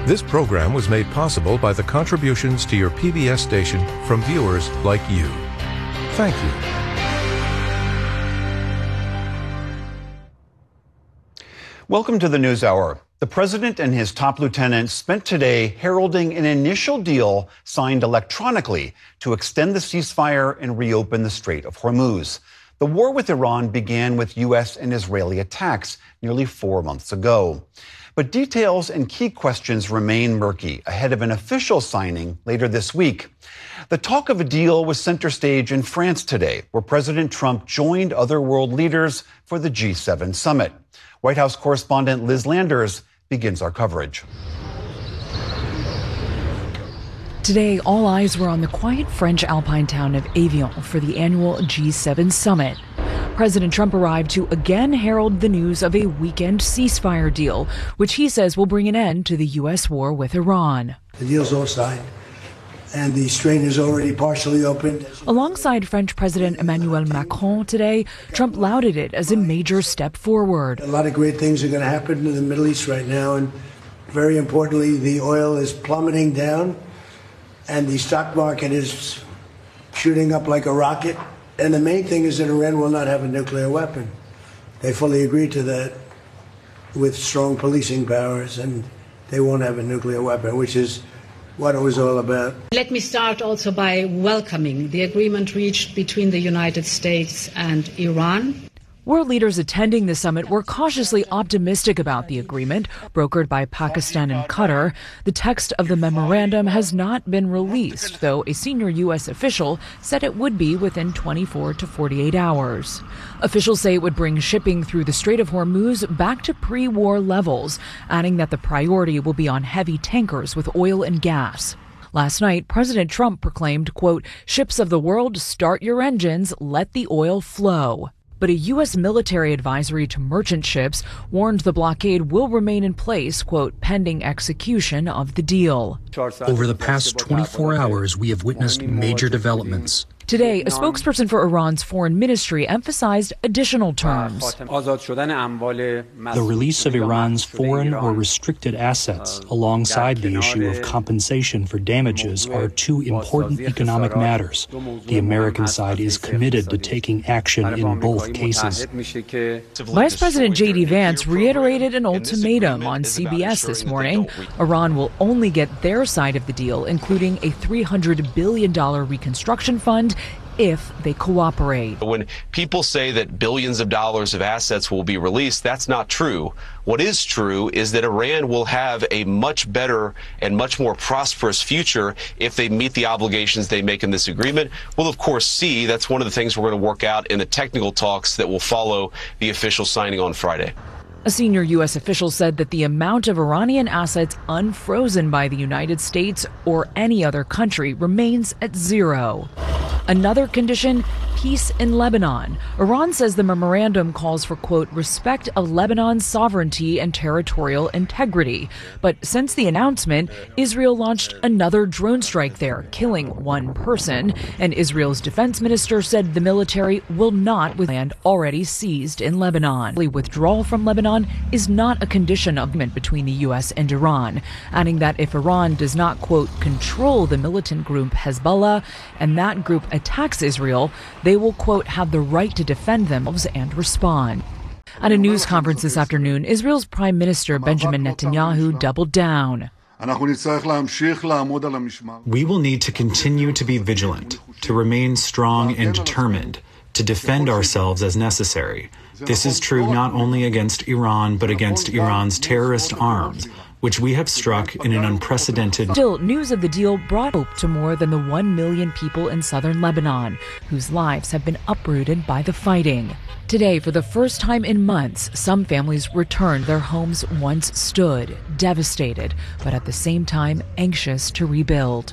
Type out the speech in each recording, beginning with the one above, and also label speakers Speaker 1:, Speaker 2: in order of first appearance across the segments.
Speaker 1: This program was made possible by the contributions to your PBS station from viewers like you. Thank you.
Speaker 2: Welcome to the NewsHour. The president and his top lieutenants spent today heralding an initial deal signed electronically to extend the ceasefire and reopen the Strait of Hormuz. The war with Iran began with U.S. and Israeli attacks nearly 4 months ago. But details and key questions remain murky ahead of an official signing later this week. The talk of a deal was center stage in France today, where President Trump joined other world leaders for the G7 summit. White House correspondent Liz Landers begins our coverage.
Speaker 3: Today, all eyes were on the quiet French alpine town of Evian for the annual G7 summit. President Trump arrived to again herald the news of a weekend ceasefire deal, which he says will bring an end to the U.S. war with Iran.
Speaker 4: The deal's all signed, and the strait is already partially opened.
Speaker 3: Alongside French President Emmanuel Macron today, Trump lauded it as a major step forward.
Speaker 4: A lot of great things are going to happen in the Middle East right now, and very importantly, the oil is plummeting down, and the stock market is shooting up like a rocket. And the main thing is that Iran will not have a nuclear weapon. They fully agreed to that with strong policing powers, and they won't have a nuclear weapon, which is what it was all about.
Speaker 5: Let me start also by welcoming the agreement reached between the United States and Iran.
Speaker 3: World leaders attending the summit were cautiously optimistic about the agreement, brokered by Pakistan and Qatar. The text of the memorandum has not been released, though a senior U.S. official said it would be within 24 to 48 hours. Officials say it would bring shipping through the Strait of Hormuz back to pre-war levels, adding that the priority will be on heavy tankers with oil and gas. Last night, President Trump proclaimed, quote, "Ships of the world, start your engines, let the oil flow." But a U.S. military advisory to merchant ships warned the blockade will remain in place, quote, pending execution of the deal.
Speaker 6: Over the past 24 hours, we have witnessed major developments.
Speaker 3: Today, a spokesperson for Iran's foreign ministry emphasized additional terms.
Speaker 6: The release of Iran's foreign or restricted assets, alongside the issue of compensation for damages, are two important economic matters. The American side is committed to taking action in both cases.
Speaker 3: Vice President J.D. Vance reiterated an ultimatum on CBS this morning. Iran will only get their side of the deal, including a $300 billion reconstruction fund, if they cooperate.
Speaker 7: When people say that billions of dollars of assets will be released, that's not true. What is true is that Iran will have a much better and much more prosperous future if they meet the obligations they make in this agreement. We'll, of course, see. That's one of the things we're going to work out in the technical talks that will follow the official signing on Friday.
Speaker 3: A senior U.S. official said that the amount of Iranian assets unfrozen by the United States or any other country remains at zero. Another condition, peace in Lebanon. Iran says the memorandum calls for, quote, respect of Lebanon's sovereignty and territorial integrity. But since the announcement, Israel launched another drone strike there, killing one person. And Israel's defense minister said the military will not withhold land already seized in Lebanon. Withdrawal from Lebanon is not a condition of agreement between the U.S. and Iran, adding that if Iran does not, quote, control the militant group Hezbollah and that group attacks Israel, they will, quote, have the right to defend themselves and respond. At a news conference this afternoon, Israel's Prime Minister Benjamin Netanyahu doubled down.
Speaker 8: We will need to continue to be vigilant, to remain strong and determined, to defend ourselves as necessary. This is true not only against Iran, but against Iran's terrorist arms, which we have struck in an unprecedented...
Speaker 3: Still, news of the deal brought hope to more than the 1 million people in southern Lebanon, whose lives have been uprooted by the fighting. Today, for the first time in months, some families returned their homes once stood, devastated, but at the same time anxious to rebuild.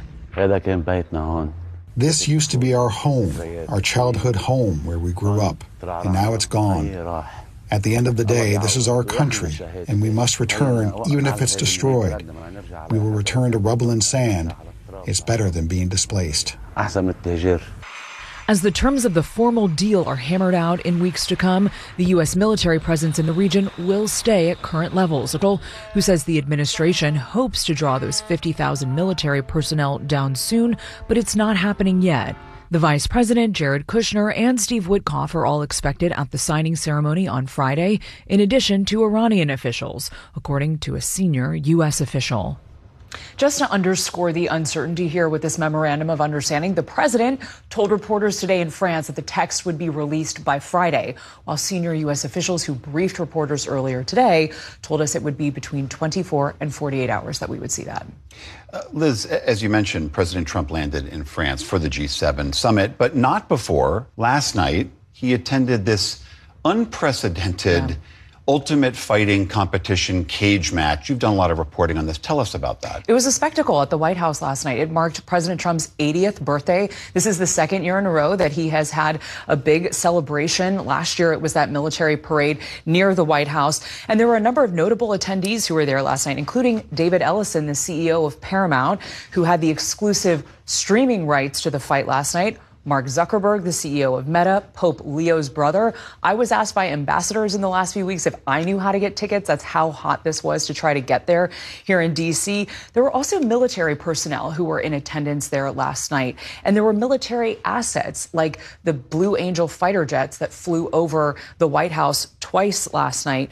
Speaker 9: This used to be our home, our childhood home where we grew up, and now it's gone. At the end of the day, this is our country, and we must return, even if it's destroyed. We will return to rubble and sand. It's better than being displaced.
Speaker 3: As the terms of the formal deal are hammered out in weeks to come, the U.S. military presence in the region will stay at current levels, who says the administration hopes to draw those 50,000 military personnel down soon, but it's not happening yet. The Vice President, Jared Kushner, and Steve Witkoff are all expected at the signing ceremony on Friday, in addition to Iranian officials, according to a senior U.S. official. Just to underscore the uncertainty here with this memorandum of understanding, the president told reporters today in France that the text would be released by Friday, while senior U.S. officials who briefed reporters earlier today told us it would be between 24 and 48 hours that we would see that.
Speaker 2: Liz, as you mentioned, President Trump landed in France for the G7 summit, but not before last night he attended this unprecedented ultimate fighting competition cage match. You've done a lot of reporting on this. Tell us about that.
Speaker 3: It was a spectacle at the White House last night. It marked President Trump's 80th birthday. This is the second year in a row that he has had a big celebration. Last year, it was that military parade near the White House. And there were a number of notable attendees who were there last night, including David Ellison, the CEO of Paramount, who had the exclusive streaming rights to the fight last night. Mark Zuckerberg, the CEO of Meta, Pope Leo's brother. I was asked by ambassadors in the last few weeks if I knew how to get tickets. That's how hot this was to try to get there here in D.C. There were also military personnel who were in attendance there last night. And there were military assets like the Blue Angel fighter jets that flew over the White House twice last night.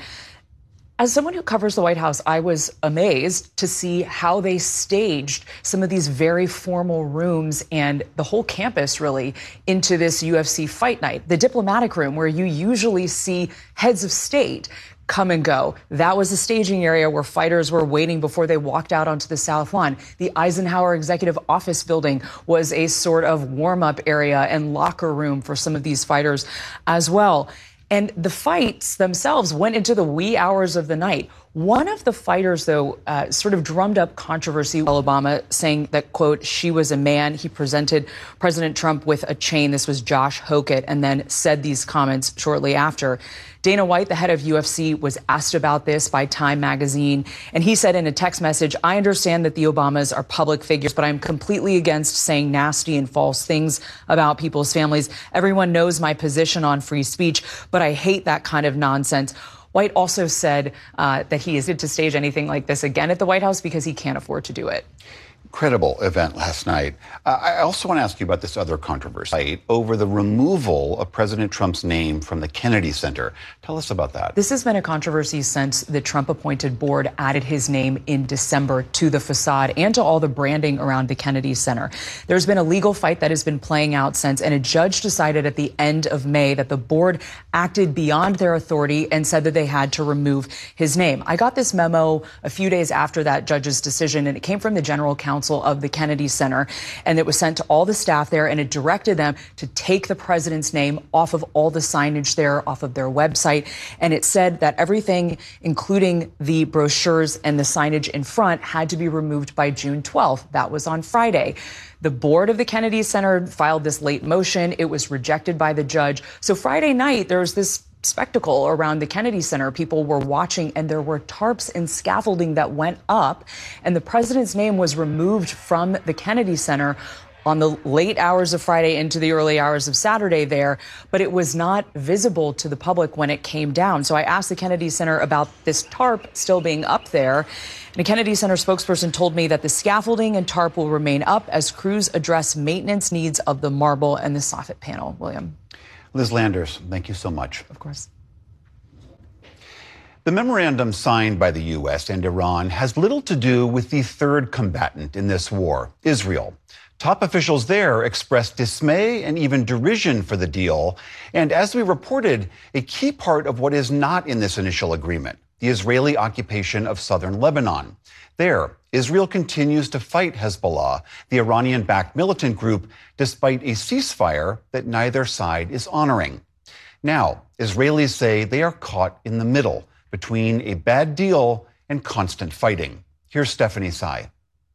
Speaker 3: As someone who covers the White House, I was amazed to see how they staged some of these very formal rooms and the whole campus, really, into this UFC fight night. The diplomatic room, where you usually see heads of state come and go. That was the staging area where fighters were waiting before they walked out onto the South Lawn. The Eisenhower Executive Office building was a sort of warm-up area and locker room for some of these fighters as well. And the fights themselves went into the wee hours of the night. One of the fighters, though, sort of drummed up controversy. Obama saying that, quote, she was a man. He presented President Trump with a chain. This was Josh Hokett, and then said these comments shortly after. Dana White, the head of UFC, was asked about this by Time magazine, and he said in a text message, I understand that the Obamas are public figures, but I'm completely against saying nasty and false things about people's families. Everyone knows my position on free speech, but I hate that kind of nonsense. White also said that he isn't to stage anything like this again at the White House because he can't afford to do it.
Speaker 2: Incredible event last night. I also want to ask you about this other controversy over the removal of President Trump's name from the Kennedy Center. Tell us about that.
Speaker 3: This has been a controversy since the Trump-appointed board added his name in December to the facade and to all the branding around the Kennedy Center. There's been a legal fight that has been playing out since, and a judge decided at the end of May that the board acted beyond their authority and said that they had to remove his name. I got this memo a few days after that judge's decision, and it came from the general counsel of the Kennedy Center, and it was sent to all the staff there, and it directed them to take the president's name off of all the signage there, off of their website. And it said that everything, including the brochures and the signage in front, had to be removed by June 12th. That was on Friday. The board of the Kennedy Center filed this late motion. It was rejected by the judge. So Friday night, there was this spectacle around the Kennedy Center. People were watching, and there were tarps and scaffolding that went up, and the president's name was removed from the Kennedy Center on the late hours of Friday into the early hours of Saturday there, but it was not visible to the public when it came down. So I asked the Kennedy Center about this tarp still being up there. And a Kennedy Center spokesperson told me that the scaffolding and tarp will remain up as crews address maintenance needs of the marble and the soffit panel. William.
Speaker 2: Liz Landers, thank you so much.
Speaker 3: Of course.
Speaker 2: The memorandum signed by the U.S. and Iran has little to do with the third combatant in this war, Israel. Top officials there expressed dismay and even derision for the deal. And as we reported, a key part of what is not in this initial agreement, the Israeli occupation of southern Lebanon. There, Israel continues to fight Hezbollah, the Iranian-backed militant group, despite a ceasefire that neither side is honoring. Now, Israelis say they are caught in the middle between a bad deal and constant fighting. Here's Stephanie Tsai.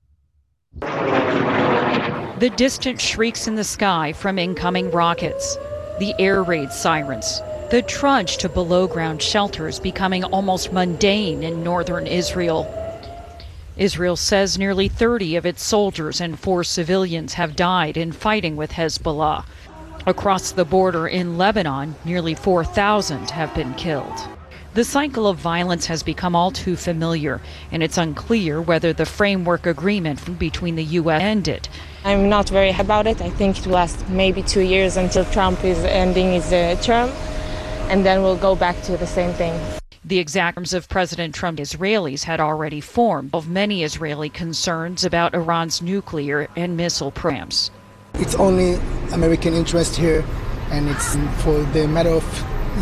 Speaker 10: The distant shrieks in the sky from incoming rockets, the air raid sirens, the trudge to below-ground shelters becoming almost mundane in northern Israel. Israel says nearly 30 of its soldiers and 4 civilians have died in fighting with Hezbollah. Across the border in Lebanon, nearly 4,000 have been killed. The cycle of violence has become all too familiar, and it's unclear whether the framework agreement between the U.S. ended.
Speaker 11: I'm not very happy about it. I think it will last maybe 2 years until Trump is ending his term, and then we'll go back to the same thing.
Speaker 10: The exact terms of President Trump Israelis had already formed of many Israeli concerns about Iran's nuclear and missile programs.
Speaker 12: It's only American interest here, and it's for the matter of,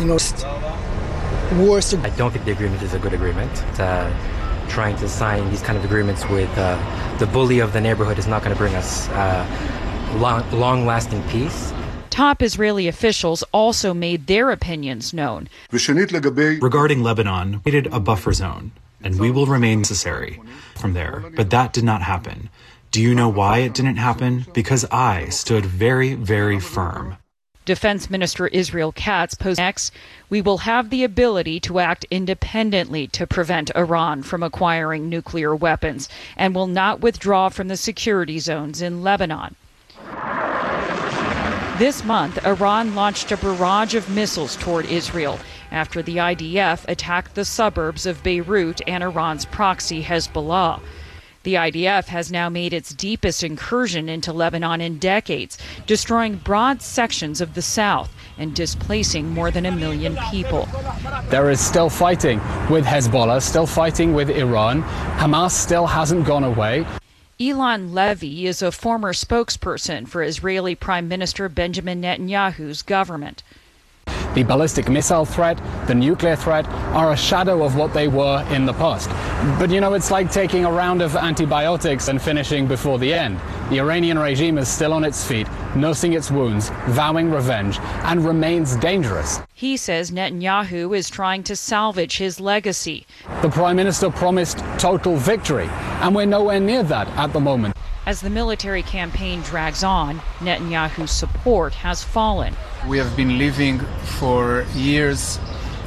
Speaker 12: worst.
Speaker 13: I don't think the agreement is a good agreement. Trying to sign these kind of agreements with the bully of the neighborhood is not going to bring us long-lasting peace.
Speaker 10: Top Israeli officials also made their opinions known.
Speaker 8: Regarding Lebanon, we created a buffer zone, and we will remain necessary from there. But that did not happen. Do you know why it didn't happen? Because I stood very, very firm.
Speaker 10: Defense Minister Israel Katz posted next, "We will have the ability to act independently to prevent Iran from acquiring nuclear weapons and will not withdraw from the security zones in Lebanon." This month, Iran launched a barrage of missiles toward Israel after the IDF attacked the suburbs of Beirut and Iran's proxy Hezbollah. The IDF has now made its deepest incursion into Lebanon in decades, destroying broad sections of the south and displacing more than 1 million people.
Speaker 14: There is still fighting with Hezbollah, still fighting with Iran. Hamas still hasn't gone away.
Speaker 10: Eylon Levy is a former spokesperson for Israeli Prime Minister Benjamin Netanyahu's government.
Speaker 14: The ballistic missile threat, the nuclear threat, are a shadow of what they were in the past. But it's like taking a round of antibiotics and finishing before the end. The Iranian regime is still on its feet, nursing its wounds, vowing revenge, and remains dangerous.
Speaker 10: He says Netanyahu is trying to salvage his legacy.
Speaker 14: The Prime Minister promised total victory, and we're nowhere near that at the moment.
Speaker 10: As the military campaign drags on, Netanyahu's support has fallen.
Speaker 15: We have been living for years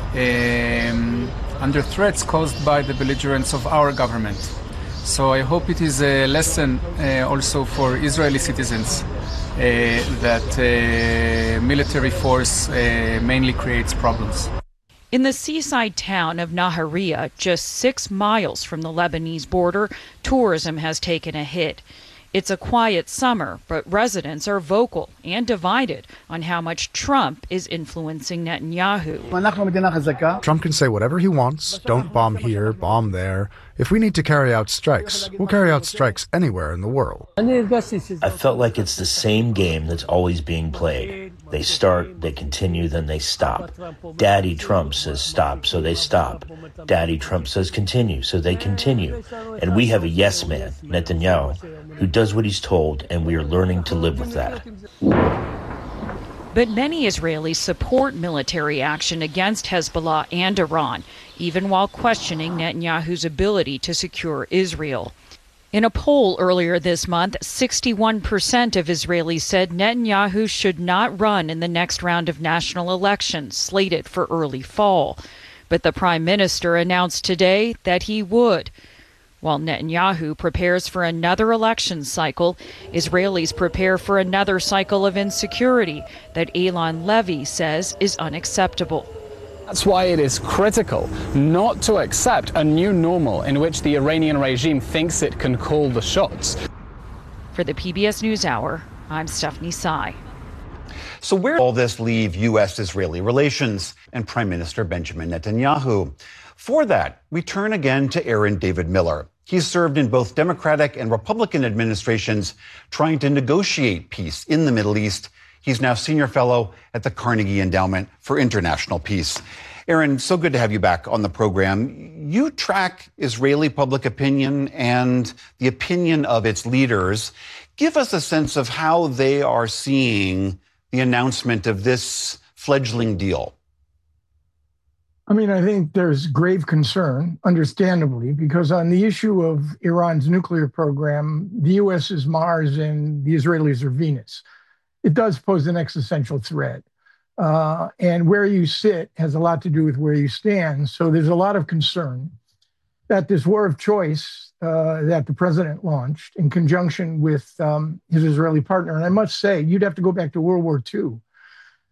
Speaker 15: under threats caused by the belligerence of our government. So I hope it is a lesson also for Israeli citizens that military force mainly creates problems.
Speaker 10: In the seaside town of Nahariya, just 6 miles from the Lebanese border, tourism has taken a hit. It's a quiet summer, but residents are vocal and divided on how much Trump is influencing Netanyahu.
Speaker 16: Trump can say whatever he wants, don't bomb here, bomb there. If we need to carry out strikes, we'll carry out strikes anywhere in the world.
Speaker 17: I felt like it's the same game that's always being played. They start, they continue, then they stop. Daddy Trump says stop, so they stop. Daddy Trump says continue, so they continue. And we have a yes man, Netanyahu, who does what he's told, and we are learning to live with that.
Speaker 10: But many Israelis support military action against Hezbollah and Iran, even while questioning Netanyahu's ability to secure Israel. In a poll earlier this month, 61% of Israelis said Netanyahu should not run in the next round of national elections slated for early fall. But the prime minister announced today that he would. While Netanyahu prepares for another election cycle, Israelis prepare for another cycle of insecurity that Eylon Levy says is unacceptable.
Speaker 14: That's why it is critical not to accept a new normal in which the Iranian regime thinks it can call the shots.
Speaker 10: For the PBS NewsHour, I'm Stephanie Tsai.
Speaker 2: So where does all this leave U.S.-Israeli relations and Prime Minister Benjamin Netanyahu? For that, we turn again to Aaron David Miller. He's served in both Democratic and Republican administrations trying to negotiate peace in the Middle East. He's now senior fellow at the Carnegie Endowment for International Peace. Aaron, so good to have you back on the program. You track Israeli public opinion and the opinion of its leaders. Give us a sense of how they are seeing the announcement of this fledgling deal.
Speaker 18: I mean, I think there's grave concern, understandably, because on the issue of Iran's nuclear program, the U.S. is Mars and the Israelis are Venus. It does pose an existential threat. And where you sit has a lot to do with where you stand. So there's a lot of concern that this war of choice that the president launched in conjunction with his Israeli partner, and I must say, you'd have to go back to World War II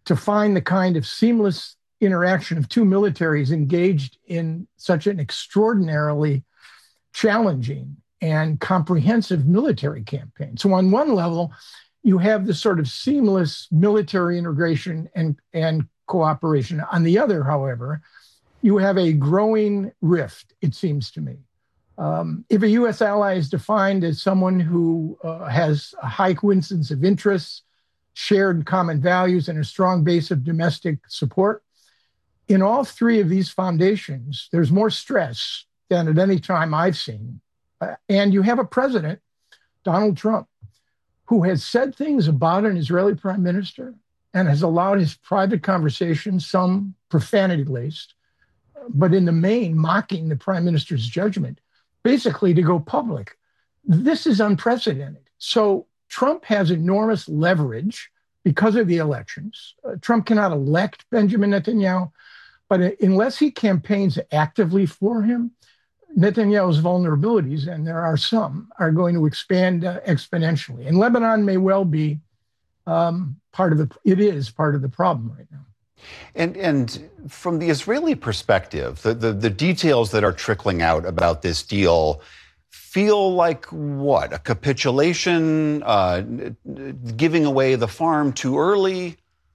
Speaker 18: to find the kind of seamless interaction of two militaries engaged in such an extraordinarily challenging and comprehensive military campaign. So on one level, you have this sort of seamless military integration and cooperation. On the other, however, you have a growing rift, it seems to me. If a U.S. ally is defined as someone who has a high coincidence of interests, shared common values, and a strong base of domestic support, in all three of these foundations, there's more stress than at any time I've seen. And you have a president, Donald Trump, who has said things about an Israeli prime minister and has allowed his private conversations, some profanity-laced, but in the main mocking the prime minister's judgment, basically to go public. This is unprecedented. So Trump has enormous leverage because of the elections. Trump cannot elect Benjamin Netanyahu, but unless he campaigns actively for him, Netanyahu's vulnerabilities, and there are some, are going to expand exponentially. And Lebanon may well be part of the problem right now.
Speaker 2: And from the Israeli perspective, the details that are trickling out about this deal feel like what? A capitulation, giving away the farm too early?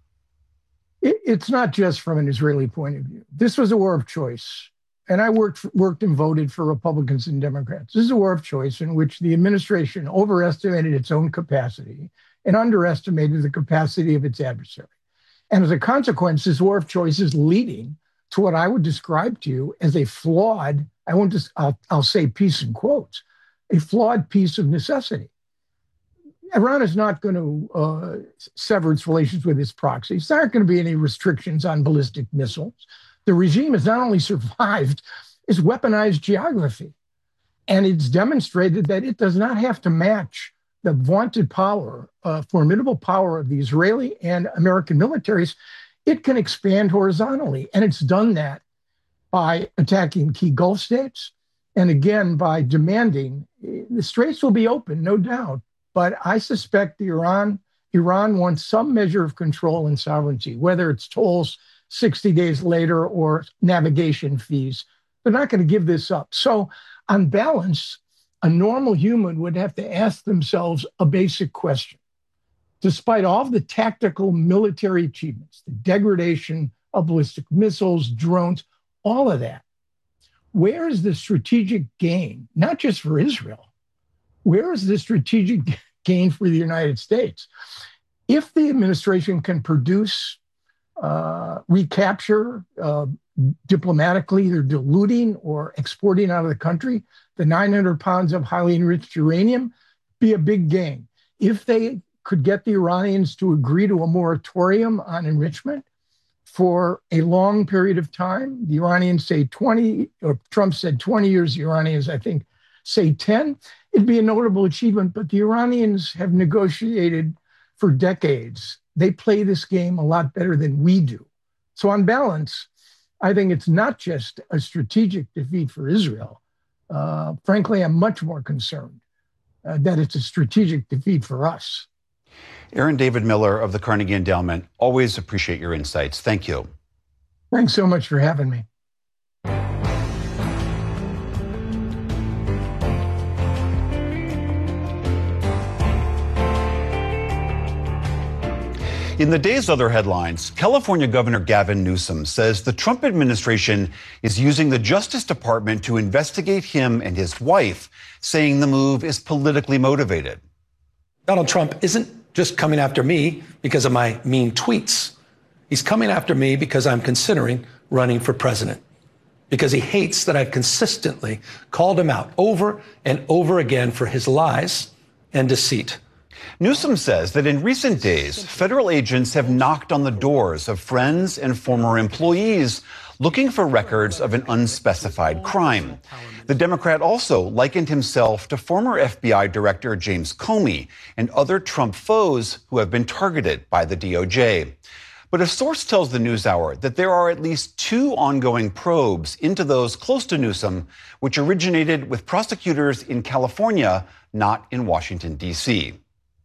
Speaker 18: It's not just from an Israeli point of view. This was a war of choice. And I worked and voted for Republicans and Democrats. This is a war of choice in which the administration overestimated its own capacity and underestimated the capacity of its adversary. And as a consequence, this war of choice is leading to what I would describe to you as a flawed, I'll say peace in quotes, a flawed piece of necessity. Iran is not going to sever its relations with its proxies. There aren't going to be any restrictions on ballistic missiles. The regime has not only survived, it's weaponized geography. And it's demonstrated that it does not have to match the vaunted power, formidable power of the Israeli and American militaries. It can expand horizontally. And it's done that by attacking key Gulf states. And again, by demanding the straits will be open, no doubt. But I suspect Iran wants some measure of control and sovereignty, whether it's tolls 60 days later or navigation fees. They're not going to give this up. So on balance, a normal human would have to ask themselves a basic question. Despite all of the tactical military achievements, the degradation of ballistic missiles, drones, all of that, where is the strategic gain, not just for Israel? Where is the strategic gain for the United States? If the administration can produce, recapture diplomatically, either diluting or exporting out of the country, the 900 pounds of highly enriched uranium, be a big gain. If they could get the Iranians to agree to a moratorium on enrichment for a long period of time, the Iranians say 20, or Trump said 20 years, the Iranians, I think, say 10, it'd be a notable achievement. But the Iranians have negotiated for decades. They play this game a lot better than we do. So on balance, I think it's not just a strategic defeat for Israel. Frankly, I'm much more concerned that it's a strategic defeat for us.
Speaker 2: Aaron David Miller of the Carnegie Endowment, always appreciate your insights. Thank you.
Speaker 18: Thanks so much for having me.
Speaker 2: In the day's other headlines, California Governor Gavin Newsom says the Trump administration is using the Justice Department to investigate him and his wife, saying the move is politically motivated.
Speaker 19: Donald Trump isn't just coming after me because of my mean tweets. He's coming after me because I'm considering running for president, because he hates that I've consistently called him out over and over again for his lies and deceit.
Speaker 2: Newsom says that in recent days, federal agents have knocked on the doors of friends and former employees looking for records of an unspecified crime. The Democrat also likened himself to former FBI Director James Comey and other Trump foes who have been targeted by the DOJ. But a source tells the NewsHour that there are at least 2 ongoing probes into those close to Newsom, which originated with prosecutors in California, not in Washington, D.C.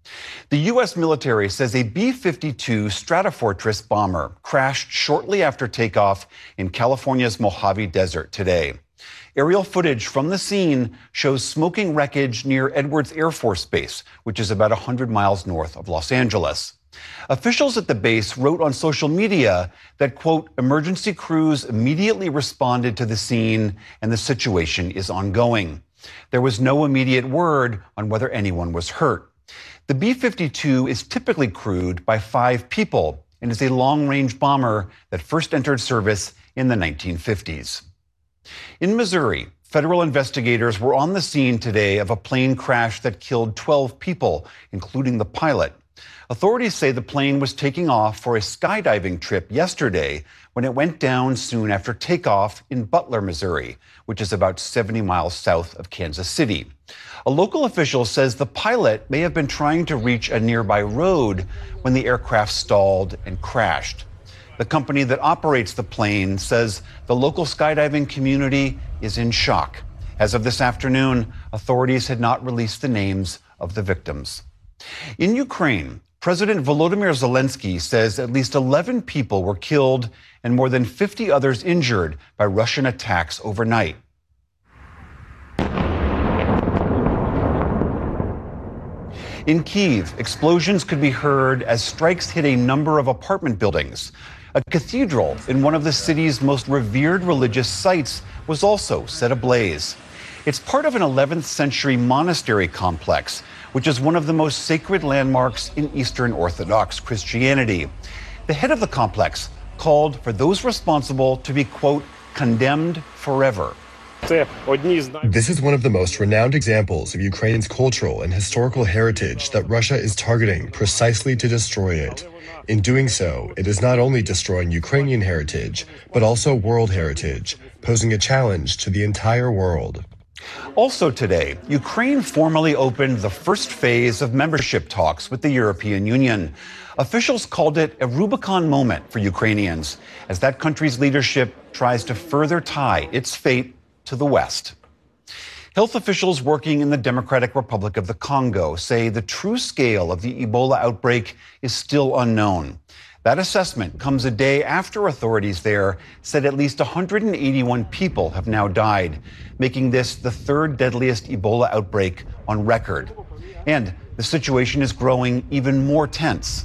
Speaker 2: The U.S. military says a B-52 Stratofortress bomber crashed shortly after takeoff in California's Mojave Desert today. Aerial footage from the scene shows smoking wreckage near Edwards Air Force Base, which is about 100 miles north of Los Angeles. Officials at the base wrote on social media that, quote, emergency crews immediately responded to the scene and the situation is ongoing. There was no immediate word on whether anyone was hurt. The B-52 is typically crewed by 5 people and is a long-range bomber that first entered service in the 1950s. In Missouri, federal investigators were on the scene today of a plane crash that killed 12 people, including the pilot. Authorities say the plane was taking off for a skydiving trip yesterday when it went down soon after takeoff in Butler, Missouri, which is about 70 miles south of Kansas City. A local official says the pilot may have been trying to reach a nearby road when the aircraft stalled and crashed. The company that operates the plane says the local skydiving community is in shock. As of this afternoon, authorities had not released the names of the victims. In Ukraine, President Volodymyr Zelensky says at least 11 people were killed and more than 50 others injured by Russian attacks overnight. In Kyiv, explosions could be heard as strikes hit a number of apartment buildings. A cathedral in one of the city's most revered religious sites was also set ablaze. It's part of an 11th century monastery complex, which is one of the most sacred landmarks in Eastern Orthodox Christianity. The head of the complex called for those responsible to be, quote, condemned forever.
Speaker 20: This is one of the most renowned examples of Ukraine's cultural and historical heritage that Russia is targeting precisely to destroy it. In doing so, it is not only destroying Ukrainian heritage, but also world heritage, posing a challenge to the entire world.
Speaker 2: Also today, Ukraine formally opened the first phase of membership talks with the European Union. Officials called it a Rubicon moment for Ukrainians, as that country's leadership tries to further tie its fate to the West. Health officials working in the Democratic Republic of the Congo say the true scale of the Ebola outbreak is still unknown. That assessment comes a day after authorities there said at least 181 people have now died, making this the third deadliest Ebola outbreak on record. And the situation is growing even more tense.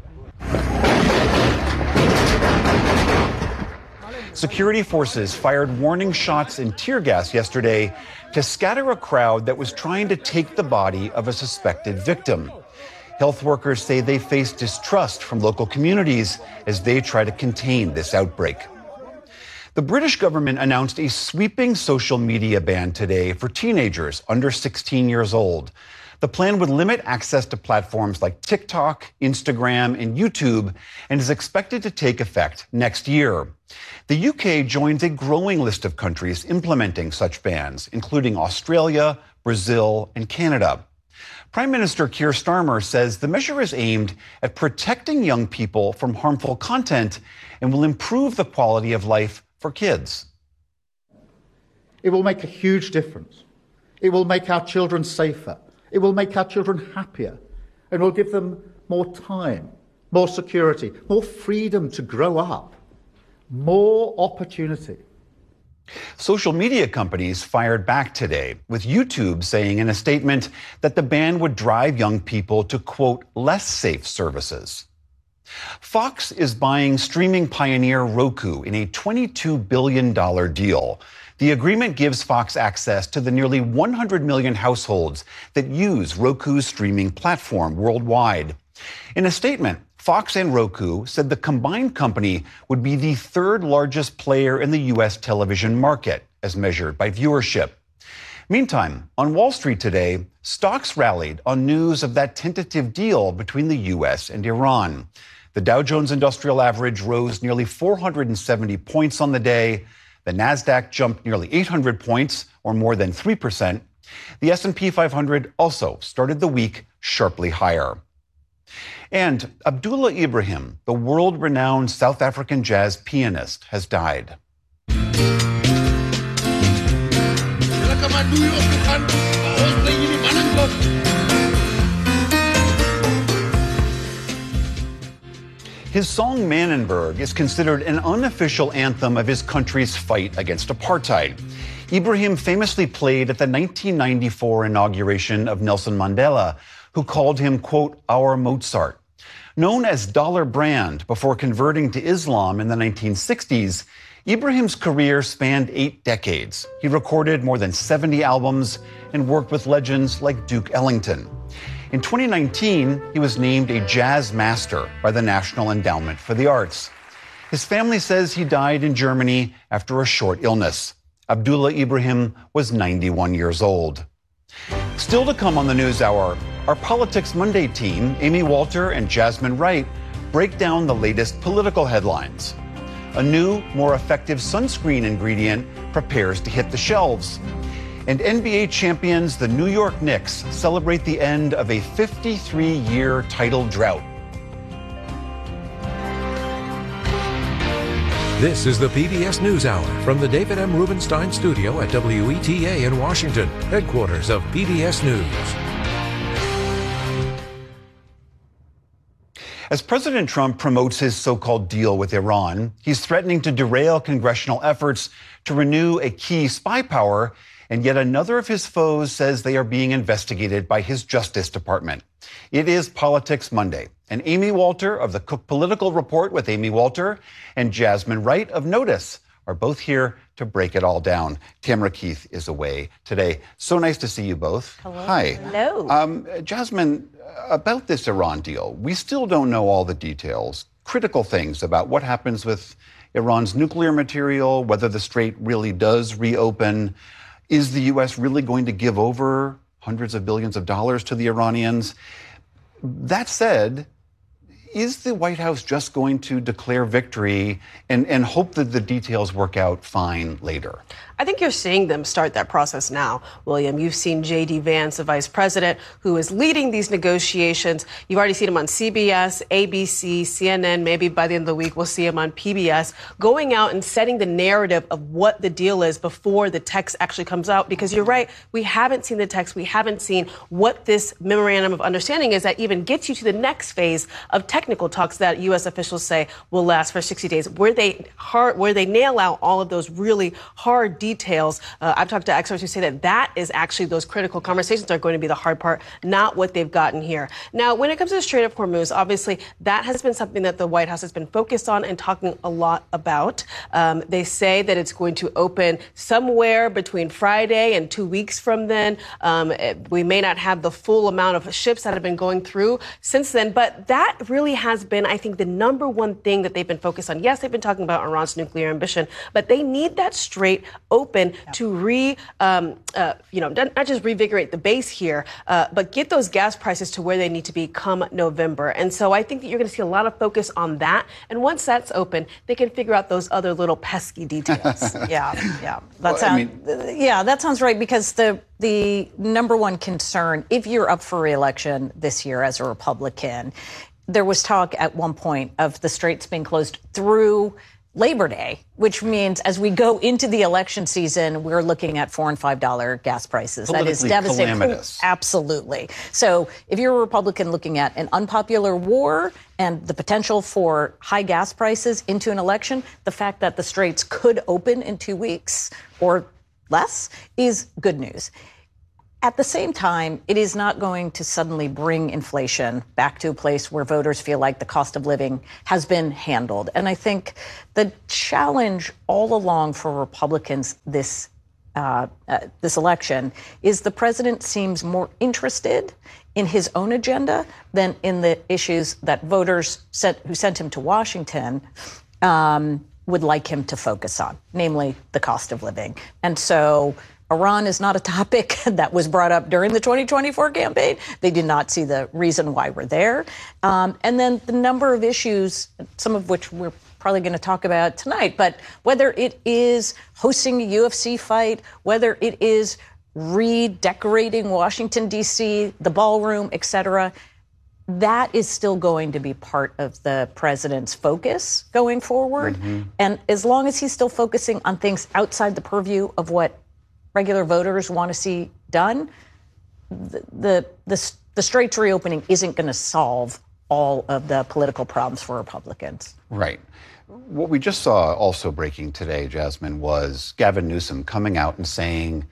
Speaker 2: Security forces fired warning shots and tear gas yesterday to scatter a crowd that was trying to take the body of a suspected victim. Health workers say they face distrust from local communities as they try to contain this outbreak. The British government announced a sweeping social media ban today for teenagers under 16 years old. The plan would limit access to platforms like TikTok, Instagram, and YouTube, and is expected to take effect next year. The UK joins a growing list of countries implementing such bans, including Australia, Brazil, and Canada. Prime Minister Keir Starmer says the measure is aimed at protecting young people from harmful content and will improve the quality of life for kids.
Speaker 21: It will make a huge difference. It will make our children safer. It will make our children happier, and will give them more time, more security, more freedom to grow up, more opportunity.
Speaker 2: Social media companies fired back today, with YouTube saying in a statement that the ban would drive young people to, quote, less safe services. Fox is buying streaming pioneer Roku in a $22 billion deal. The agreement gives Fox access to the nearly 100 million households that use Roku's streaming platform worldwide. In a statement, Fox and Roku said the combined company would be the third largest player in the U.S. television market, as measured by viewership. Meantime, on Wall Street today, stocks rallied on news of that tentative deal between the U.S. and Iran. The Dow Jones Industrial Average rose nearly 470 points on the day. The Nasdaq jumped nearly 800 points, or more than 3%. The S&P 500 also started the week sharply higher. And Abdullah Ibrahim, the world-renowned South African jazz pianist, has died. His song Manenberg is considered an unofficial anthem of his country's fight against apartheid. Ibrahim famously played at the 1994 inauguration of Nelson Mandela, who called him, quote, our Mozart. Known as Dollar Brand before converting to Islam in the 1960s, Ibrahim's career spanned 8 decades. He recorded more than 70 albums and worked with legends like Duke Ellington. In 2019, he was named a jazz master by the National Endowment for the Arts. His family says he died in Germany after a short illness. Abdullah Ibrahim was 91 years old. Still to come on the NewsHour, our Politics Monday team, Amy Walter and Jasmine Wright, break down the latest political headlines. A new, more effective sunscreen ingredient prepares to hit the shelves. And NBA champions, the New York Knicks, celebrate the end of a 53-year title drought.
Speaker 1: This is the PBS NewsHour from the David M. Rubenstein studio at WETA in Washington, headquarters of PBS News.
Speaker 2: As President Trump promotes his so-called deal with Iran, he's threatening to derail congressional efforts to renew a key spy power, and yet another of his foes says they are being investigated by his Justice Department. It is Politics Monday, and Amy Walter of the Cook Political Report with Amy Walter and Jasmine Wright of Notice are both here to break it all down. Tamara Keith is away today. So nice to see you both.
Speaker 22: Hello.
Speaker 2: Hi.
Speaker 22: Hello.
Speaker 2: Jasmine, about this Iran deal, we still don't know all the details, critical things about what happens with Iran's nuclear material, whether the strait really does reopen. Is the U.S. really going to give over hundreds of billions of dollars to the Iranians? That said, is the White House just going to declare victory and hope that the details work out fine later?
Speaker 22: I think you're seeing them start that process now, William. You've seen J.D. Vance, the vice president, who is leading these negotiations. You've already seen him on CBS, ABC, CNN. Maybe by the end of the week, we'll see him on PBS, going out and setting the narrative of what the deal is before the text actually comes out. Because you're right, we haven't seen the text. We haven't seen what this memorandum of understanding is that even gets you to the next phase of technical talks that U.S. officials say will last for 60 days, where they nail out all of those really hard details. I've talked to experts who say that is actually those critical conversations are going to be the hard part, not what they've gotten here. Now, when it comes to the Strait of Hormuz, obviously that has been something that the White House has been focused on and talking a lot about. They say that it's going to open somewhere between Friday and 2 weeks from then. We may not have the full amount of ships that have been going through since then, but that really has been, I think, the number one thing that they've been focused on. Yes, they've been talking about Iran's nuclear ambition, but they need that strait open to not just revigorate the base here, but get those gas prices to where they need to be come November. And so I think that you're going to see a lot of focus on that. And once that's open, they can figure out those other little pesky details.
Speaker 23: Yeah. That sounds right, because the number one concern, if you're up for re-election this year as a Republican, there was talk at one point of the straits being closed through Labor Day, which means as we go into the election season, we're looking at $4 and $5 gas prices. That is devastating.
Speaker 2: Calamitous.
Speaker 23: Absolutely. So if you're a Republican looking at an unpopular war and the potential for high gas prices into an election, the fact that the straits could open in 2 weeks or less is good news. At the same time, it is not going to suddenly bring inflation back to a place where voters feel like the cost of living has been handled. And I think the challenge all along for Republicans this election is the president seems more interested in his own agenda than in the issues that voters who sent him to Washington would like him to focus on, namely the cost of living. And so Iran is not a topic that was brought up during the 2024 campaign. They did not see the reason why we're there. And then the number of issues, some of which we're probably going to talk about tonight, but whether it is hosting a UFC fight, whether it is redecorating Washington, D.C., the ballroom, et cetera, that is still going to be part of the president's focus going forward. Mm-hmm. And as long as he's still focusing on things outside the purview of what regular voters want to see done, the straits reopening isn't going to solve all of the political problems for Republicans.
Speaker 2: Right. What we just saw also breaking today, Jasmine, was Gavin Newsom coming out and saying,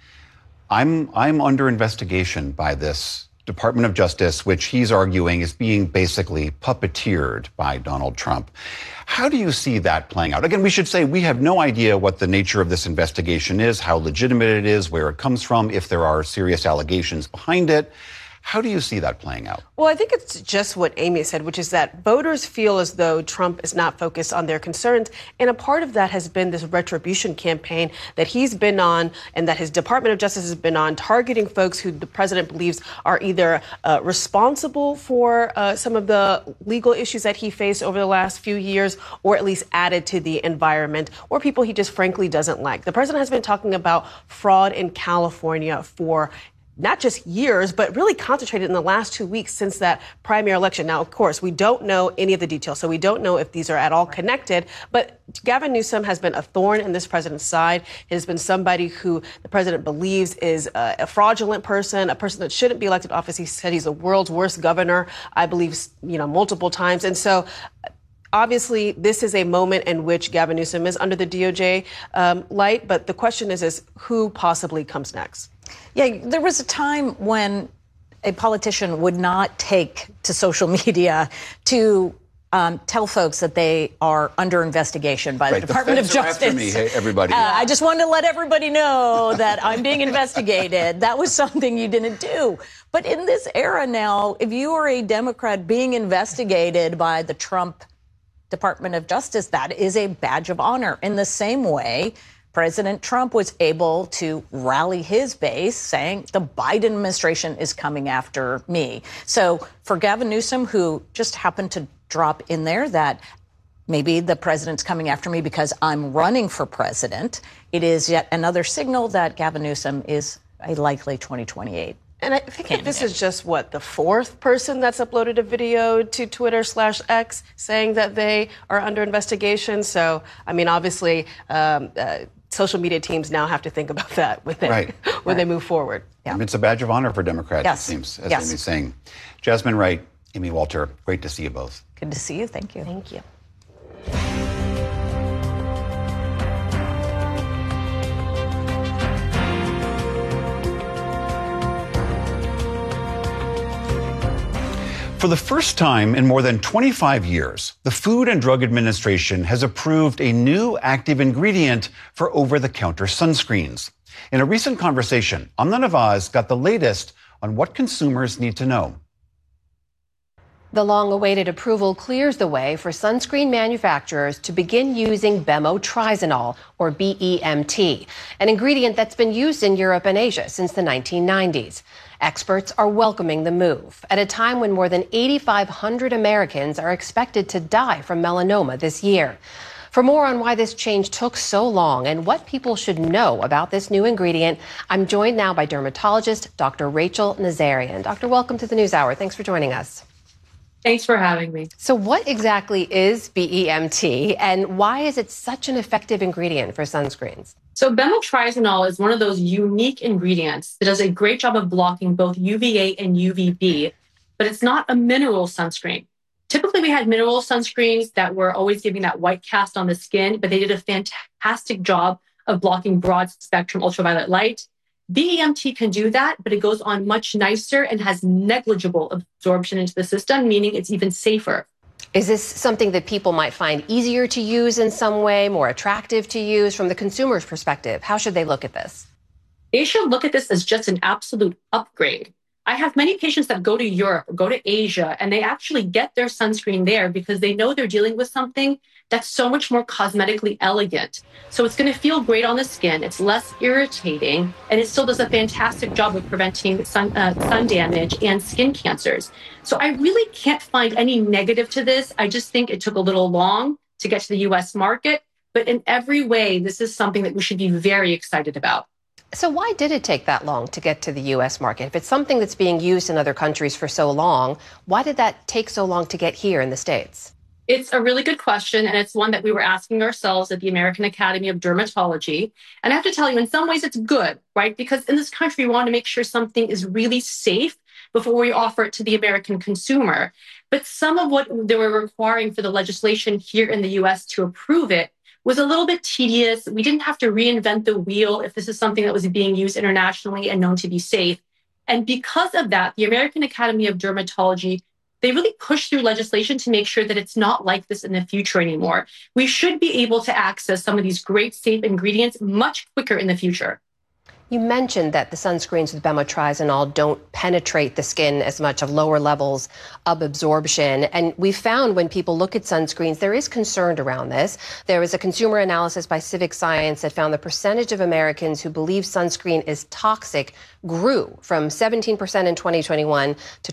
Speaker 2: I'm under investigation by this Department of Justice, which he's arguing is being basically puppeteered by Donald Trump. How do you see that playing out? Again, we should say we have no idea what the nature of this investigation is, how legitimate it is, where it comes from, if there are serious allegations behind it. How do you see that playing out?
Speaker 22: Well, I think it's just what Amy said, which is that voters feel as though Trump is not focused on their concerns. And a part of that has been this retribution campaign that he's been on and that his Department of Justice has been on, targeting folks who the president believes are either responsible for some of the legal issues that he faced over the last few years, or at least added to the environment, or people he just frankly doesn't like. The president has been talking about fraud in California for not just years, but really concentrated in the last 2 weeks since that primary election. Now, of course, we don't know any of the details, so we don't know if these are at all connected. But Gavin Newsom has been a thorn in this president's side. He has been somebody who the president believes is a fraudulent person, a person that shouldn't be elected to office. He said he's the world's worst governor, I believe, multiple times. And so obviously, this is a moment in which Gavin Newsom is under the DOJ light. But the question is who possibly comes next?
Speaker 23: Yeah, there was a time when a politician would not take to social media to tell folks that they are under investigation by the Department of Justice.
Speaker 2: After me, hey, everybody.
Speaker 23: I just wanted to let everybody know that I'm being investigated. That was something you didn't do. But in this era now, if you are a Democrat being investigated by the Trump Department of Justice, that is a badge of honor. In the same way, President Trump was able to rally his base saying the Biden administration is coming after me. So for Gavin Newsom, who just happened to drop in there that maybe the president's coming after me because I'm running for president, it is yet another signal that Gavin Newsom is a likely 2028.
Speaker 22: And I think that this is just, the fourth person that's uploaded a video to Twitter/X saying that they are under investigation. So, I mean, obviously, social media teams now have to think about that when they move forward.
Speaker 2: Yeah. It's a badge of honor for Democrats,
Speaker 23: yes.
Speaker 2: It seems, as Amy's saying. Jasmine Wright, Amy Walter, great to see you both.
Speaker 23: Good to see you. Thank you.
Speaker 22: Thank you.
Speaker 2: For the first time in more than 25 years, the Food and Drug Administration has approved a new active ingredient for over-the-counter sunscreens. In a recent conversation, Amna Nawaz got the latest on what consumers need to know.
Speaker 4: The long-awaited approval clears the way for sunscreen manufacturers to begin using bemotrizanol, or BEMT, an ingredient that's been used in Europe and Asia since the 1990s. Experts are welcoming the move at a time when more than 8,500 Americans are expected to die from melanoma this year. For more on why this change took so long and what people should know about this new ingredient, I'm joined now by dermatologist Dr. Rachel Nazarian. Doctor, welcome to the NewsHour. Thanks for joining us.
Speaker 5: Thanks for having me.
Speaker 4: So what exactly is BEMT and why is it such an effective ingredient for sunscreens?
Speaker 5: So bemotrizanol is one of those unique ingredients that does a great job of blocking both UVA and UVB, but it's not a mineral sunscreen. Typically, we had mineral sunscreens that were always giving that white cast on the skin, but they did a fantastic job of blocking broad spectrum ultraviolet light. BEMT can do that, but it goes on much nicer and has negligible absorption into the system, meaning it's even safer.
Speaker 4: Is this something that people might find easier to use in some way, more attractive to use from the consumer's perspective? How should they look at this?
Speaker 5: They should look at this as just an absolute upgrade. I have many patients that go to Europe, or go to Asia, and they actually get their sunscreen there because they know they're dealing with something that's so much more cosmetically elegant. So it's going to feel great on the skin. It's less irritating, and it still does a fantastic job of preventing sun damage and skin cancers. So I really can't find any negative to this. I just think it took a little long to get to the U.S. market. But in every way, this is something that we should be very excited about.
Speaker 4: So why did it take that long to get to the U.S. market? If it's something that's being used in other countries for so long, why did that take so long to get here in the States?
Speaker 5: It's a really good question, and it's one that we were asking ourselves at the American Academy of Dermatology. And I have to tell you, in some ways, it's good, right? Because in this country, we want to make sure something is really safe before we offer it to the American consumer. But some of what they were requiring for the legislation here in the US to approve it was a little bit tedious. We didn't have to reinvent the wheel if this is something that was being used internationally and known to be safe. And because of that, the American Academy of Dermatology, they really pushed through legislation to make sure that it's not like this in the future anymore. We should be able to access some of these great safe ingredients much quicker in the future.
Speaker 4: You mentioned that the sunscreens with bemotrizinol don't penetrate the skin as much, of lower levels of absorption. And we found when people look at sunscreens, there is concern around this. There was a consumer analysis by Civic Science that found the percentage of Americans who believe sunscreen is toxic grew from 17% in 2021 to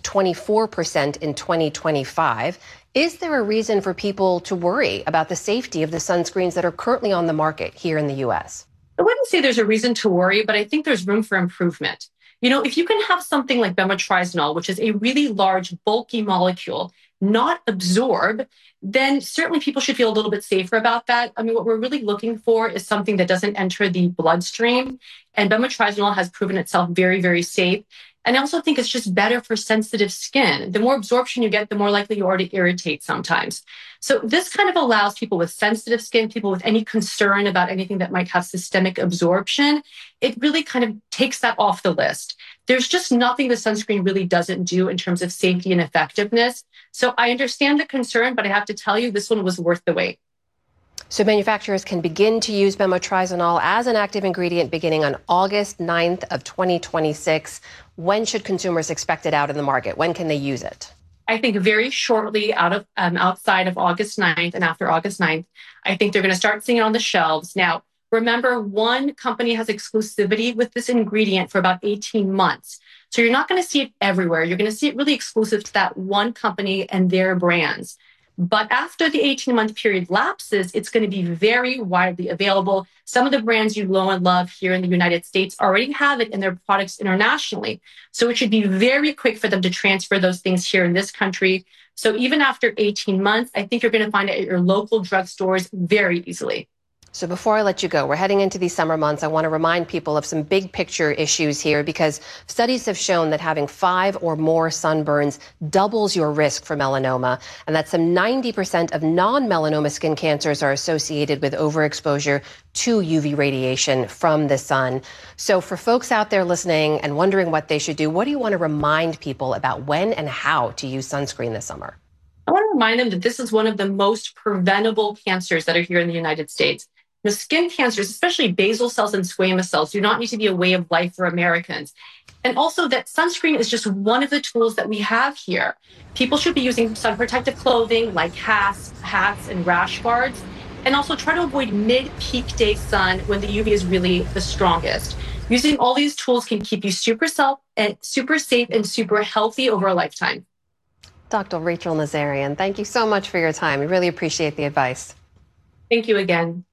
Speaker 4: 24% in 2025. Is there a reason for people to worry about the safety of the sunscreens that are currently on the market here in the U.S.?
Speaker 5: I wouldn't say there's a reason to worry, but I think there's room for improvement. You know, if you can have something like bemotrizinol, which is a really large, bulky molecule, not absorb, then certainly people should feel a little bit safer about that. I mean, what we're really looking for is something that doesn't enter the bloodstream. And bemotrizinol has proven itself very, very safe. And I also think it's just better for sensitive skin. The more absorption you get, the more likely you are to irritate sometimes. So this kind of allows people with sensitive skin, people with any concern about anything that might have systemic absorption, it really kind of takes that off the list. There's just nothing the sunscreen really doesn't do in terms of safety and effectiveness. So I understand the concern, but I have to tell you, this one was worth the wait.
Speaker 4: So manufacturers can begin to use bemotrizinol as an active ingredient beginning on August 9th of 2026. When should consumers expect it out in the market? When can they use it?
Speaker 5: I think very shortly outside of August 9th and after August 9th, I think they're going to start seeing it on the shelves. Now, remember, one company has exclusivity with this ingredient for about 18 months. So you're not going to see it everywhere. You're going to see it really exclusive to that one company and their brands. But after the 18-month period lapses, it's going to be very widely available. Some of the brands you know and love here in the United States already have it in their products internationally. So it should be very quick for them to transfer those things here in this country. So even after 18 months, I think you're going to find it at your local drugstores very easily.
Speaker 4: So before I let you go, we're heading into these summer months. I want to remind people of some big picture issues here, because studies have shown that having 5 or more sunburns doubles your risk for melanoma, and that some 90% of non-melanoma skin cancers are associated with overexposure to UV radiation from the sun. So for folks out there listening and wondering what they should do, what do you want to remind people about when and how to use sunscreen this summer?
Speaker 5: I want to remind them that this is one of the most preventable cancers that are here in the United States. The skin cancers, especially basal cells and squamous cells, do not need to be a way of life for Americans. And also that sunscreen is just one of the tools that we have here. People should be using sun protective clothing like hats, and rash guards, and also try to avoid mid-peak day sun when the UV is really the strongest. Using all these tools can keep you super safe and super healthy over a lifetime.
Speaker 4: Dr. Rachel Nazarian, thank you so much for your time. We really appreciate the advice.
Speaker 5: Thank you again.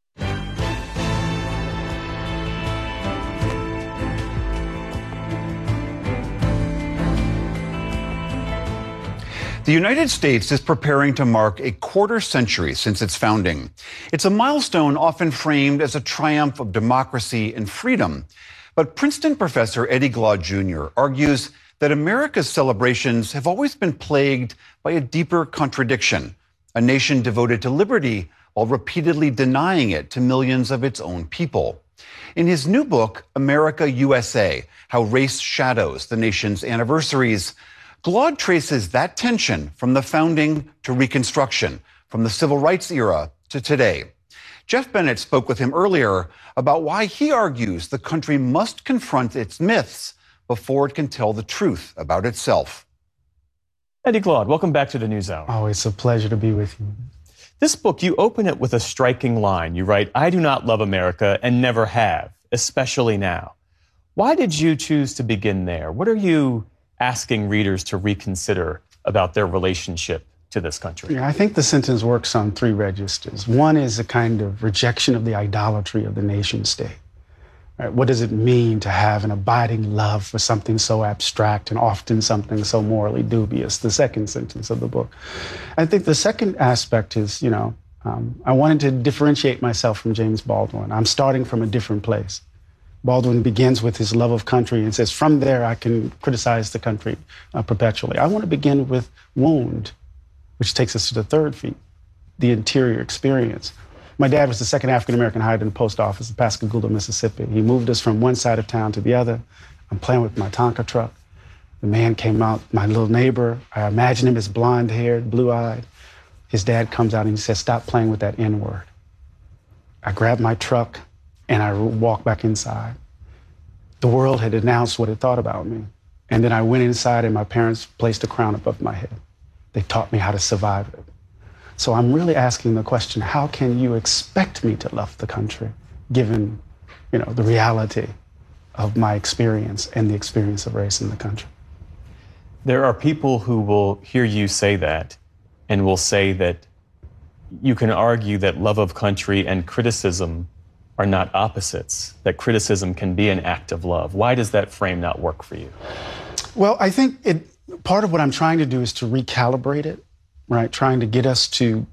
Speaker 2: The United States is preparing to mark a quarter century since its founding. It's a milestone often framed as a triumph of democracy and freedom. But Princeton professor Eddie Glaude Jr. argues that America's celebrations have always been plagued by a deeper contradiction, a nation devoted to liberty while repeatedly denying it to millions of its own people. In his new book, America USA, How Race Shadows the Nation's Anniversaries, Glaude traces that tension from the founding to Reconstruction, from the Civil Rights era to today. Jeff Bennett spoke with him earlier about why he argues the country must confront its myths before it can tell the truth about itself.
Speaker 6: Eddie Glaude, welcome back to the NewsHour.
Speaker 7: Oh, it's a pleasure to be with you.
Speaker 6: This book, you open it with a striking line. You write, "I do not love America and never have, especially now." Why did you choose to begin there? What are you asking readers to reconsider about their relationship to this country?
Speaker 7: Yeah, I think the sentence works on 3 registers. One is a kind of rejection of the idolatry of the nation state. Right? What does it mean to have an abiding love for something so abstract and often something so morally dubious? The second sentence of the book. I think the second aspect is, I wanted to differentiate myself from James Baldwin. I'm starting from a different place. Baldwin begins with his love of country and says, from there I can criticize the country perpetually. I want to begin with wound, which takes us to the third feat, the interior experience. My dad was the second African-American hired in the post office in Pascagoula, Mississippi. He moved us from one side of town to the other. I'm playing with my Tonka truck. The man came out, my little neighbor. I imagine him as blonde-haired, blue-eyed. His dad comes out and he says, stop playing with that N-word. I grabbed my truck and I walked back inside. The world had announced what it thought about me. And then I went inside and my parents placed a crown above my head. They taught me how to survive it. So I'm really asking the question, how can you expect me to love the country, given, the reality of my experience and the experience of race in the country?
Speaker 6: There are people who will hear you say that and will say that you can argue that love of country and criticism are not opposites, that criticism can be an act of love. Why does that frame not work for you?
Speaker 7: Well, I think part of what I'm trying to do is to recalibrate it, right? Trying to get us to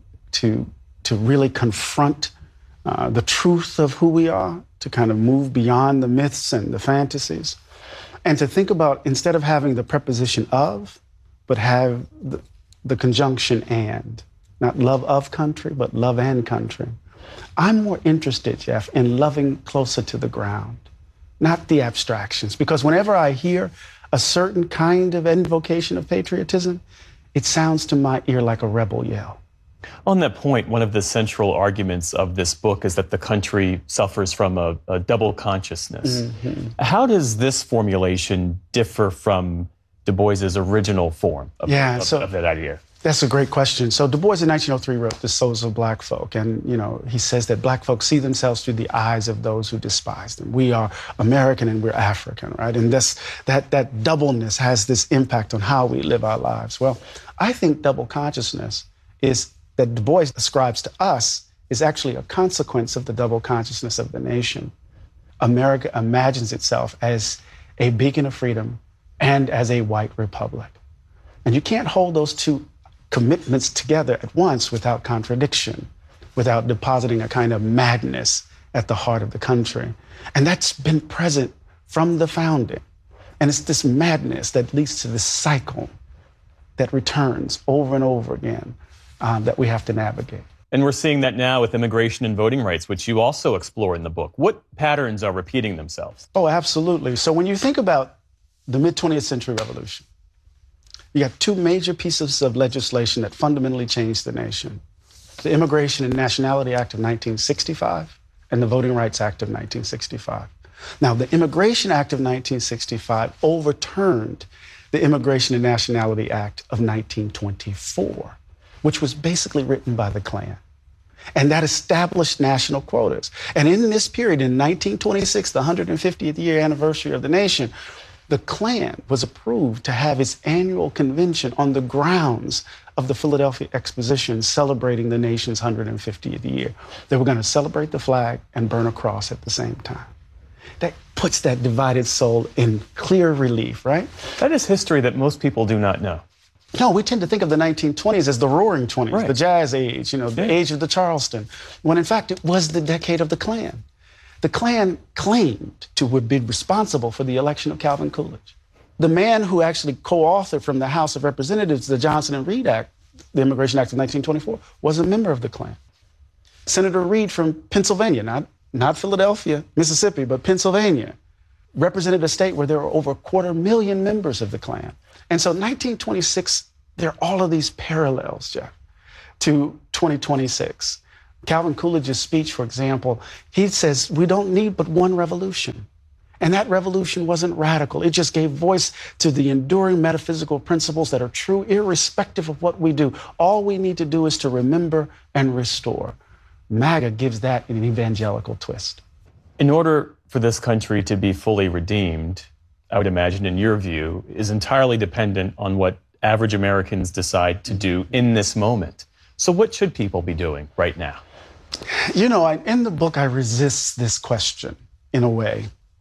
Speaker 7: really confront the truth of who we are, to kind of move beyond the myths and the fantasies, and to think about, instead of having the preposition of, but have the conjunction and. Not love of country, but love and country. I'm more interested, Jeff, in loving closer to the ground, not the abstractions. Because whenever I hear a certain kind of invocation of patriotism, it sounds to my ear like a rebel yell.
Speaker 6: On that point, one of the central arguments of this book is that the country suffers from a double consciousness. Mm-hmm. How does this formulation differ from Du Bois's original form of that idea?
Speaker 7: That's a great question. So Du Bois in 1903 wrote The Souls of Black Folk. And, he says that black folk see themselves through the eyes of those who despise them. We are American and we're African, right? And that doubleness has this impact on how we live our lives. Well, I think double consciousness is that Du Bois ascribes to us is actually a consequence of the double consciousness of the nation. America imagines itself as a beacon of freedom and as a white republic. And you can't hold those two commitments together at once without contradiction, without depositing a kind of madness at the heart of the country. And that's been present from the founding. And it's this madness that leads to this cycle that returns over and over again that we have to navigate.
Speaker 6: And we're seeing that now with immigration and voting rights, which you also explore in the book. What patterns are repeating themselves?
Speaker 7: Oh, absolutely. So when you think about the mid-20th century revolution, you got two major pieces of legislation that fundamentally changed the nation. The Immigration and Nationality Act of 1965 and the Voting Rights Act of 1965. Now, the Immigration Act of 1965 overturned the Immigration and Nationality Act of 1924, which was basically written by the Klan. And that established national quotas. And in this period, in 1926, the 150th year anniversary of the nation, the Klan was approved to have its annual convention on the grounds of the Philadelphia Exposition celebrating the nation's 150th year. They were going to celebrate the flag and burn a cross at the same time. That puts that divided soul in clear relief, right?
Speaker 6: That is history that most people do not know.
Speaker 7: No, we tend to think of the 1920s as the Roaring 20s, right. The Jazz Age, the age of the Charleston, when in fact it was the decade of the Klan. The Klan claimed to have been responsible for the election of Calvin Coolidge. The man who actually co-authored from the House of Representatives the Johnson and Reed Act, the Immigration Act of 1924, was a member of the Klan. Senator Reed from Pennsylvania, not Philadelphia, Mississippi, but Pennsylvania, represented a state where there were over 250,000 members of the Klan. And so 1926, there are all of these parallels, Jeff, to 2026. Calvin Coolidge's speech, for example, he says, we don't need but one revolution. And that revolution wasn't radical. It just gave voice to the enduring metaphysical principles that are true, irrespective of what we do. All we need to do is to remember and restore. MAGA gives that an evangelical twist.
Speaker 6: In order for this country to be fully redeemed, I would imagine, in your view, is entirely dependent on what average Americans decide to do in this moment. So what should people be doing right now?
Speaker 7: In the book, I resist this question in a way.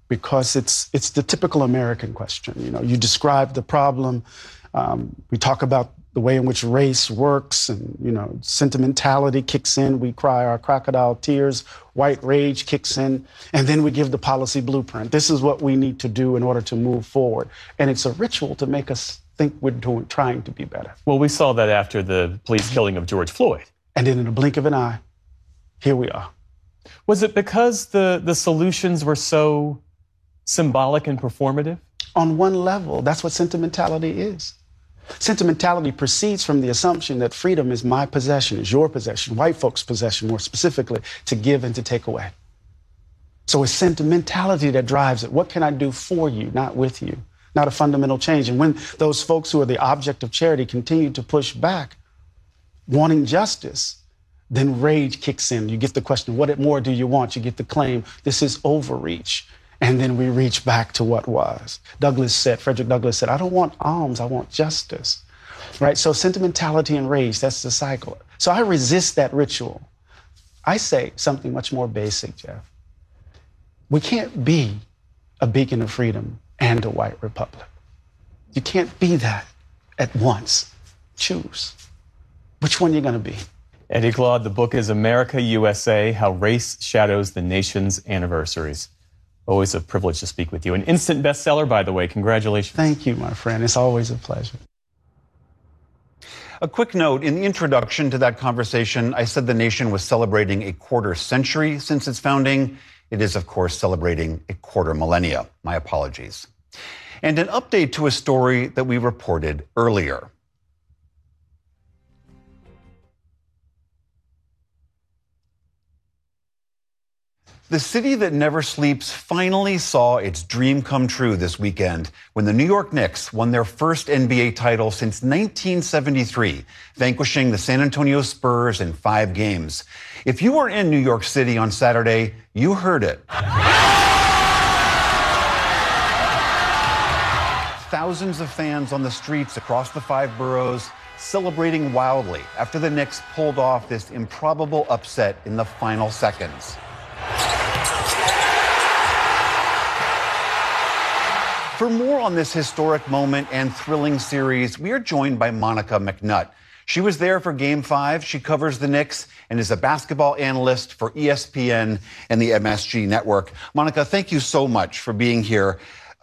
Speaker 7: because it's the typical American question. You know, you describe the problem. We talk about the way in which race works, and, you know, sentimentality kicks in. We cry our crocodile tears. White rage kicks in. And then we give the policy blueprint. This is what we need to do in order to move forward. And it's a ritual to make us think we're trying to be better.
Speaker 6: Well, we saw that after the police killing of George Floyd.
Speaker 7: And then in a blink of an eye, here we are.
Speaker 6: Was it because the solutions were so symbolic and performative?
Speaker 7: On one level, that's what sentimentality is. Sentimentality proceeds from the assumption that freedom is my possession, is your possession, white folks' possession, more specifically, to give and to take away. So it's sentimentality that drives it. What can I do for you, not with you? Not a fundamental change. And when those folks who are the object of charity continue to push back, wanting justice, then rage kicks in. You get the question, what more do you want? You get the claim, this is overreach. And then we reach back to what was. Frederick Douglass said, I don't want alms, I want justice. Right? So sentimentality and rage, that's the cycle. So I resist that ritual. I say something much more basic, Jeff. We can't be a beacon of freedom and a white republic. You can't be that at once. Choose. Which one you're going to be?
Speaker 6: Eddie Glaude, the book is America, USA, How Race Shadows the Nation's Anniversaries. Always a privilege to speak with you. An instant bestseller, by the way. Congratulations.
Speaker 7: Thank you, my friend. It's always a pleasure.
Speaker 2: A quick note, in the introduction to that conversation, I said the nation was celebrating a quarter century since its founding. It is, of course, celebrating a quarter millennia. My apologies. And an update to a story that we reported earlier. The city that never sleeps finally saw its dream come true this weekend when the New York Knicks won their first NBA title since 1973, vanquishing the San Antonio Spurs in 5 games. If you were in New York City on Saturday, you heard it. Thousands of fans on the streets across the 5 boroughs celebrating wildly after the Knicks pulled off this improbable upset in the final seconds. For more on this historic moment and thrilling series, we are joined by Monica McNutt. She was there for Game 5. She covers the Knicks and is a basketball analyst for ESPN and the MSG Network. Monica, thank you so much for being here.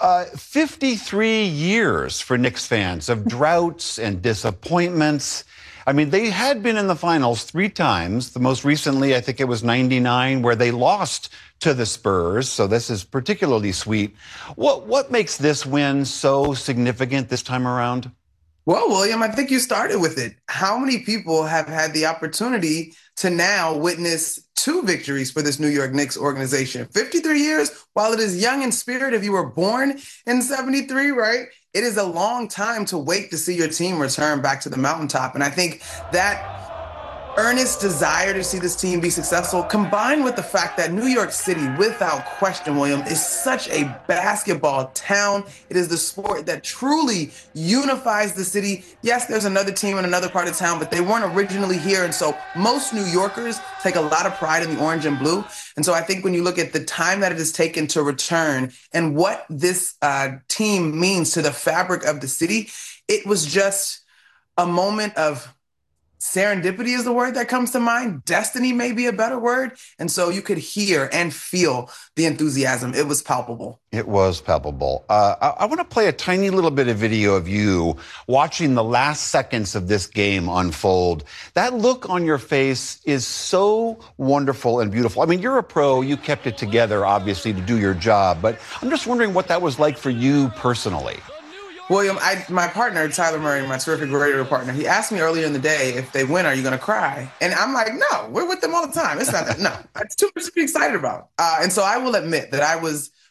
Speaker 2: 53 years for Knicks fans of droughts and disappointments. I mean, they had been in the finals 3 times. The most recently, I think it was 99, where they lost to the Spurs. So this is particularly sweet. What makes this win so significant this time around?
Speaker 3: Well, William, I think you started with it. How many people have had the opportunity to now witness 2 victories for this New York Knicks organization? 53 years, while it is young in spirit, if you were born in 73, right? It is a long time to wait to see your team return back to the mountaintop. And I think that earnest desire to see this team be successful, combined with the fact that New York City, without question, William, is such a basketball town. It is the sport that truly unifies the city. Yes, there's another team in another part of town, but they weren't originally here. And so most New Yorkers take a lot of pride in the orange and blue. And so I think when you look at the time that it has taken to return and what this team means to the fabric of the city, it was just a moment of serendipity is the word that comes to mind. Destiny may be a better word. And so you could hear and feel the enthusiasm. It was palpable.
Speaker 2: It was palpable. I want to play a tiny little bit of video of you watching the last seconds of this game unfold. That look on your face is so wonderful and beautiful. I mean, you're a pro. You kept it together, obviously, to do your job. But I'm just wondering what that was like for you personally.
Speaker 3: William, my partner, Tyler Murray, my terrific radio partner, he asked me earlier in the day, if they win, are you going to cry? And I'm like, no, we're with them all the time. It's not that. No, it's too much to be excited about. And so I will admit that I was